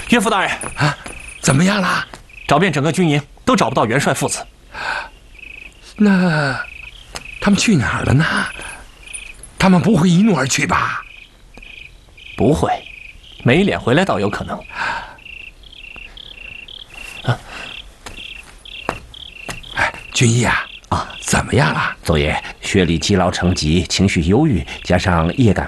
岳父大人啊，怎么样了？ 找遍整个军营都找不到元帅父子。 那他们去哪儿了呢？他们不会一怒而去吧？ 不会，没脸回来倒有可能。 哎，军医啊，怎么样了？ 左爷，薛礼积劳成疾，情绪忧郁，加上夜赶